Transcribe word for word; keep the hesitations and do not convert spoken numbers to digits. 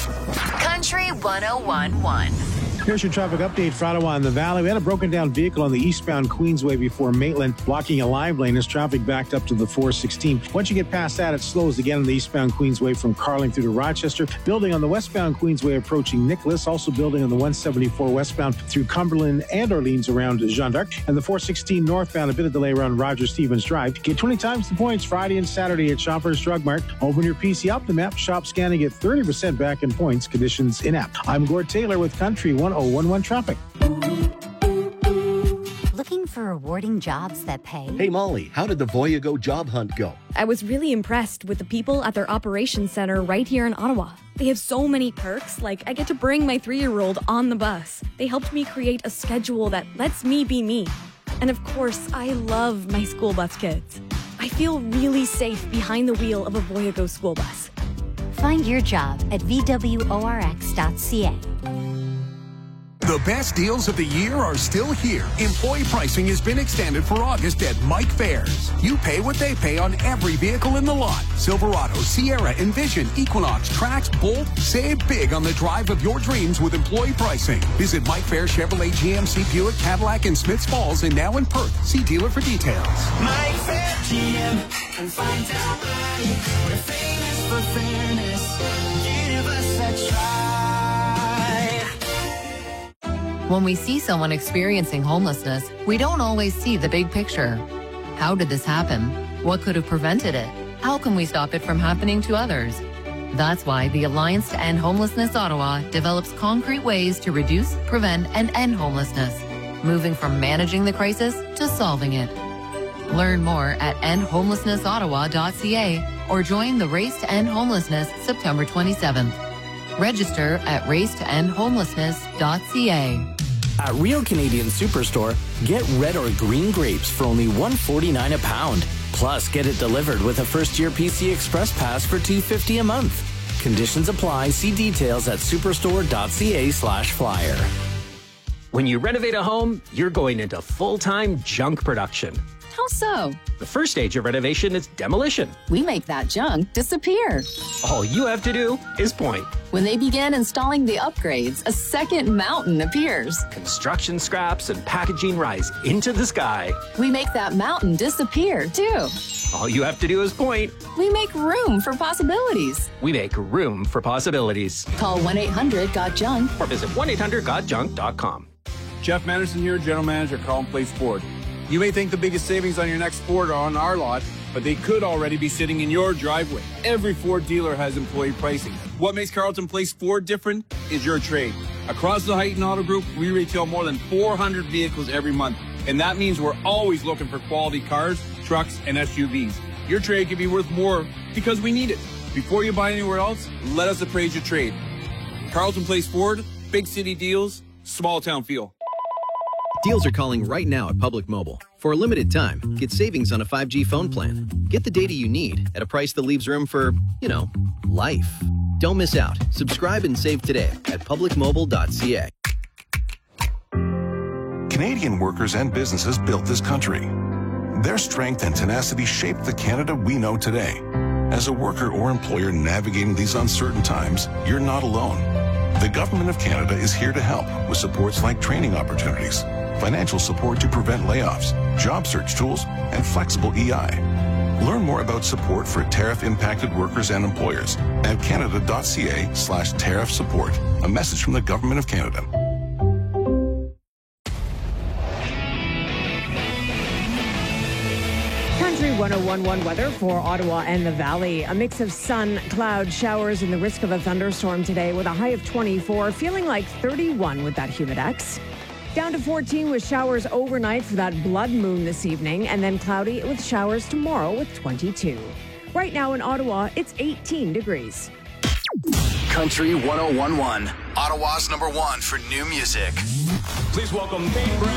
Country one oh one point one. Here's your traffic update for Ottawa and the Valley. We had a broken down vehicle on the eastbound Queensway before Maitland, blocking a live lane as traffic backed up to the four sixteen. Once you get past that, it slows again on the eastbound Queensway from Carling through to Rochester. Building on the westbound Queensway approaching Nicholas. Also building on the one seventy-four westbound through Cumberland and Orleans around Jeanne d'Arc. And the four sixteen northbound, a bit of delay around Roger Stevens Drive. Get twenty times the points Friday and Saturday at Shoppers Drug Mart. Open your P C Optim shop scanning, get thirty percent back in points. Conditions in app. I'm Gord Taylor with Country one oh one one Traffic. Looking for rewarding jobs that pay? Hey, Molly, how did the Voyago job hunt go? I was really impressed with the people at their operations center right here in Ottawa. They have so many perks, like I get to bring my three-year-old on the bus. They helped me create a schedule that lets me be me. And of course, I love my school bus kids. I feel really safe behind the wheel of a Voyago school bus. Find your job at v w o r x dot c a. The best deals of the year are still here. Employee pricing has been extended for August at Mike Fairs. You pay what they pay on every vehicle in the lot. Silverado, Sierra, Envision, Equinox, Trax, Bolt. Save big on the drive of your dreams with employee pricing. Visit Mike Fair Chevrolet, G M C, Buick, Cadillac in Smiths Falls and now in Perth. See dealer for details. Mike Fair G M and find out why we're famous for fairness. Give us a try. When we see someone experiencing homelessness, we don't always see the big picture. How did this happen? What could have prevented it? How can we stop it from happening to others? That's why the Alliance to End Homelessness Ottawa develops concrete ways to reduce, prevent, and end homelessness, moving from managing the crisis to solving it. Learn more at end homelessness ottawa dot c a or join the Race to End Homelessness September twenty-seventh. Register at race to end homelessness dot c a. At Real Canadian Superstore, get red or green grapes for only one forty-nine a pound. Plus, get it delivered with a first-year P C Express Pass for two fifty a month. Conditions apply. See details at superstore dot c a slash flyer. When you renovate a home, you're going into full-time junk production. How so? The first stage of renovation is demolition. We make that junk disappear. All you have to do is point. When they begin installing the upgrades, a second mountain appears. Construction scraps and packaging rise into the sky. We make that mountain disappear, too. All you have to do is point. We make room for possibilities. We make room for possibilities. Call one eight hundred got junk or visit one eight hundred got junk dot com. Jeff Manderson here, General Manager, Carlton Place Ford. You may think the biggest savings on your next Ford are on our lot, but they could already be sitting in your driveway. Every Ford dealer has employee pricing. What makes Carlton Place Ford different is your trade. Across the Heighton Auto Group, we retail more than four hundred vehicles every month, and that means we're always looking for quality cars, trucks, and S U Vs. Your trade can be worth more because we need it. Before you buy anywhere else, let us appraise your trade. Carlton Place Ford, big city deals, small town feel. Deals are calling right now at Public Mobile. For a limited time, get savings on a five G phone plan. Get the data you need at a price that leaves room for, you know, life. Don't miss out. Subscribe and save today at public mobile dot c a. Canadian workers and businesses built this country. Their strength and tenacity shaped the Canada we know today. As a worker or employer navigating these uncertain times, you're not alone. The Government of Canada is here to help with supports like training opportunities, financial support to prevent layoffs, job search tools, and flexible E I. Learn more about support for tariff-impacted workers and employers at canada dot c a slash tariff support. A message from the Government of Canada. Country one oh one point one weather for Ottawa and the Valley. A mix of sun, cloud, showers, and the risk of a thunderstorm today with a high of twenty-four, feeling like thirty-one with that humidex. Down to fourteen with showers overnight for that blood moon this evening, and then cloudy with showers tomorrow with twenty-two. Right now in Ottawa, it's eighteen degrees. Country one oh one point one, Ottawa's number one for new music. Please welcome Dave Brown.